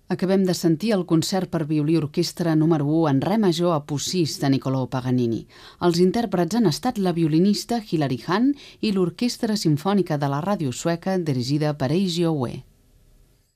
Acabem de sentir el concert per violí orquestra número 1 en re major a Pussís de Niccolò Paganini. Els intèrprets han estat la violinista Hilary Hahn i l'Orquestra Simfònica de la Ràdio Sueca dirigida per Eiji Oue.